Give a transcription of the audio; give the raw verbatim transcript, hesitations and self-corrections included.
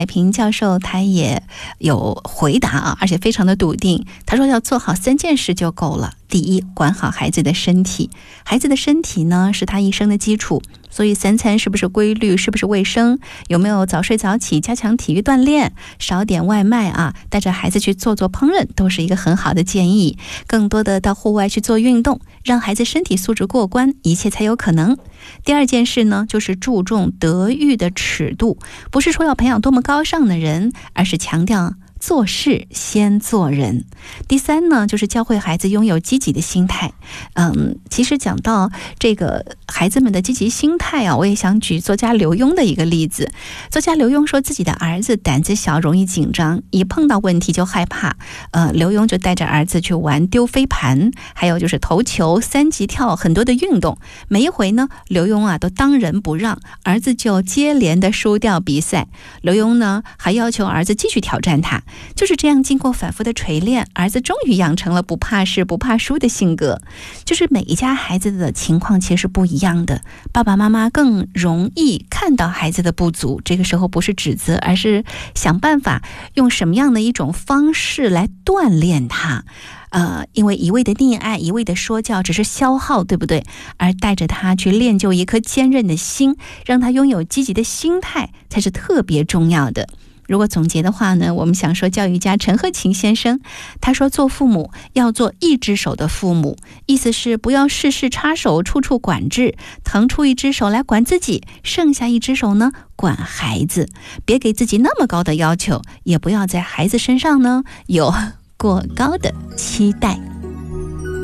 海平教授他也有回答啊，而且非常的笃定。他说要做好三件事就够了。第一，管好孩子的身体，孩子的身体呢是他一生的基础，所以三餐是不是规律，是不是卫生，有没有早睡早起，加强体育锻炼，少点外卖啊，带着孩子去做做烹饪，都是一个很好的建议。更多的到户外去做运动，让孩子身体素质过关，一切才有可能。第二件事呢，就是注重德育的尺度，不是说要培养多么高尚的人，而是强调做事先做人。第三呢，就是教会孩子拥有积极的心态。嗯，其实讲到这个孩子们的积极心态啊，我也想举作家刘墉的一个例子。作家刘墉说自己的儿子胆子小，容易紧张，一碰到问题就害怕。呃，刘墉就带着儿子去玩丢飞盘，还有就是投球、三级跳，很多的运动。每一回呢，刘墉啊都当仁不让，儿子就接连的输掉比赛。刘墉呢还要求儿子继续挑战他。就是这样，经过反复的锤炼，儿子终于养成了不怕事不怕输的性格。就是每一家孩子的情况其实不一样的，爸爸妈妈更容易看到孩子的不足，这个时候不是指责，而是想办法用什么样的一种方式来锻炼他。呃，因为一味的溺爱，一味的说教只是消耗，对不对？而带着他去练就一颗坚韧的心，让他拥有积极的心态，才是特别重要的。如果总结的话呢，我们想说教育家陈鹤琴先生，他说做父母要做一只手的父母，意思是不要事事插手，处处管制，腾出一只手来管自己，剩下一只手呢管孩子。别给自己那么高的要求，也不要在孩子身上呢有过高的期待。